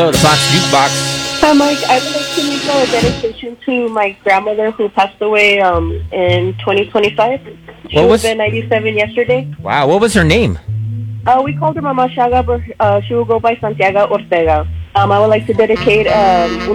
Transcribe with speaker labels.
Speaker 1: Oh, the Fox Jukebox.
Speaker 2: Hi, Mike. I would like to make a dedication to my grandmother who passed away in 2025. She would have been 97 yesterday.
Speaker 1: Wow, what was her name?
Speaker 2: We called her Mama Shaga, but she will go by Santiago Ortega. I would like to dedicate